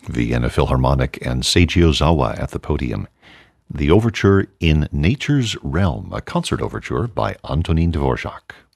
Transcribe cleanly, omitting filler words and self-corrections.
Vienna Philharmonic and Seiji Ozawa at the podium. The overture In Nature's Realm, a concert overture by Antonin Dvorak.